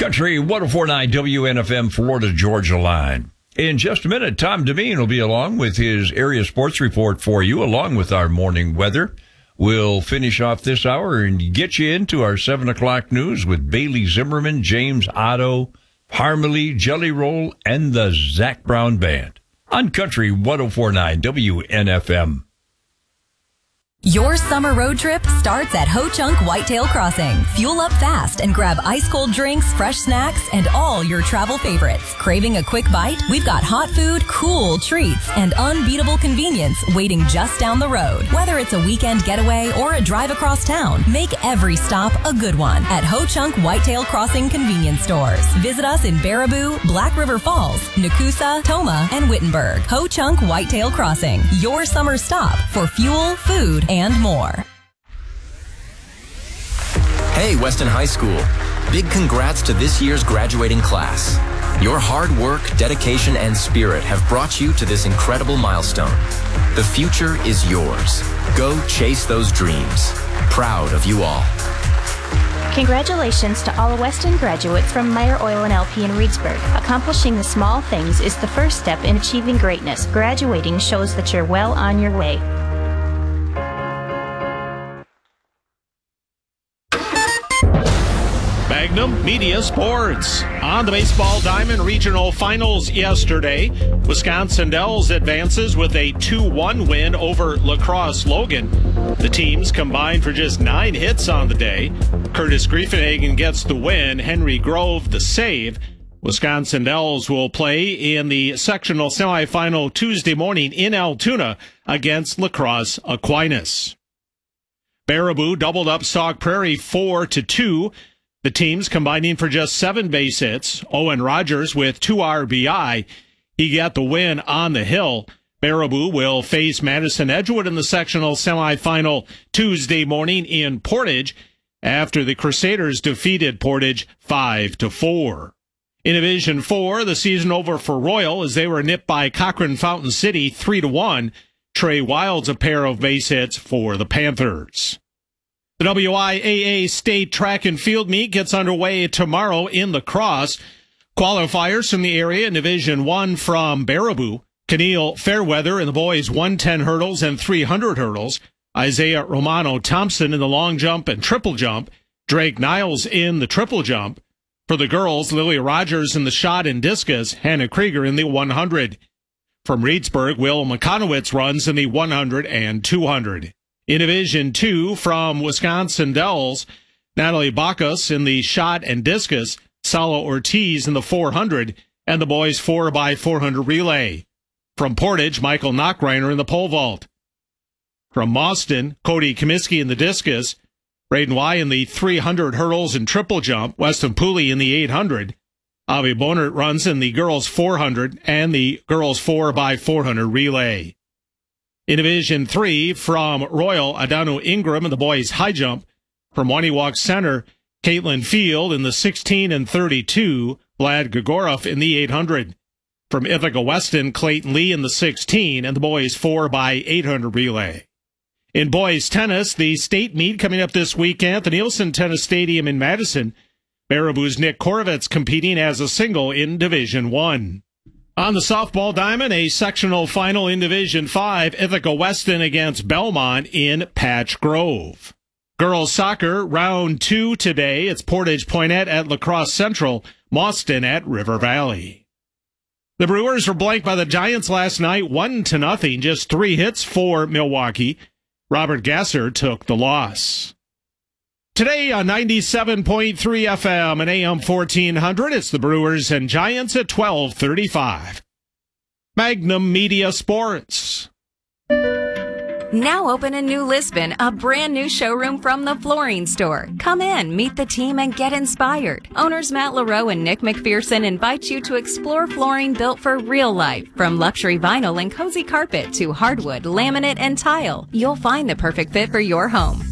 Country 104.9 WNFM Florida Georgia line. In just a minute, Tom Demeen will be along with his area sports report for you, along with our morning weather. We'll finish off this hour and get you into our 7 o'clock news with Bailey Zimmerman, James Otto, Harmony, Jelly Roll, and the Zach Brown Band on Country 104.9 WNFM. Your summer road trip starts at Ho Chunk Whitetail Crossing. Fuel up fast and grab ice-cold drinks, fresh snacks, and all your travel favorites. Craving a quick bite? We've got hot food, cool treats, and unbeatable convenience waiting just down the road. Whether it's a weekend getaway or a drive across town, make every stop a good one at Ho Chunk Whitetail Crossing convenience stores. Visit us in Baraboo, Black River Falls, Nakusa, Toma, and Wittenberg. Ho Chunk Whitetail Crossing, your summer stop for fuel, food, and more. Hey, Weston High School. Big congrats to this year's graduating class. Your hard work, dedication, and spirit have brought you to this incredible milestone. The future is yours. Go chase those dreams. Proud of you all. Congratulations to all Weston graduates from Meyer Oil and LP in Reedsburg. Accomplishing the small things is the first step in achieving greatness. Graduating shows that you're well on your way. Magnum Media Sports. On the baseball diamond regional finals yesterday, Wisconsin Dells advances with a 2-1 win over La Crosse Logan. The teams combined for just 9 hits on the day. Curtis Griefenhagen gets the win, Henry Grove the save. Wisconsin Dells will play in the sectional semifinal Tuesday morning in Altoona against La Crosse Aquinas. Baraboo doubled up Sauk Prairie 4-2. The teams combining for just 7 base hits. Owen Rogers with 2 RBI. He got the win on the hill. Baraboo will face Madison Edgewood in the sectional semifinal Tuesday morning in Portage after the Crusaders defeated Portage 5-4. In Division 4, the season over for Royal as they were nipped by Cochrane Fountain City 3-1. Trey Wilds a pair of base hits for the Panthers. The WIAA State Track and Field Meet gets underway tomorrow in La Crosse. Qualifiers from the area in Division 1 from Baraboo. Keneal Fairweather in the boys 110 hurdles and 300 hurdles. Isaiah Romano Thompson in the long jump and triple jump. Drake Niles in the triple jump. For the girls, Lily Rogers in the shot and discus. Hannah Krieger in the 100. From Reedsburg, Will McConowitz runs in the 100 and 200. In Division 2 from Wisconsin Dells, Natalie Bacchus in the shot and discus, Salo Ortiz in the 400, and the boys 4x400 relay. From Portage, Michael Knockreiner in the pole vault. From Mauston, Cody Comiskey in the discus, Braden Y in the 300 hurdles and triple jump, Weston Pooley in the 800. Avi Bonert runs in the girls 400 and the girls 4x400 relay. In Division 3, from Royal, Adanu Ingram in the boys high jump. From Waniwak Center, Caitlin Field in the 16 and 32, Vlad Gregorov in the 800. From Ithaca Weston, Clayton Lee in the 16 and the boys 4x800 relay. In boys tennis, the state meet coming up this weekend at the Nielsen Tennis Stadium in Madison. Baraboo's Nick Korovitz competing as a single in Division 1. On the softball diamond, a sectional final in Division 5, Ithaca Weston against Belmont in Patch Grove. Girls soccer, round 2 today. It's Portage Poinnette at La Crosse Central, Mauston at River Valley. The Brewers were blanked by the Giants last night, 1-0, just 3 hits for Milwaukee. Robert Gasser took the loss. Today on 97.3 FM and AM 1400, it's the Brewers and Giants at 12:35. Magnum Media Sports. Now open in New Lisbon, a brand new showroom from the Flooring Store. Come in, meet the team, and get inspired. Owners Matt LaRoe and Nick McPherson invite you to explore flooring built for real life. From luxury vinyl and cozy carpet to hardwood, laminate, and tile, you'll find the perfect fit for your home.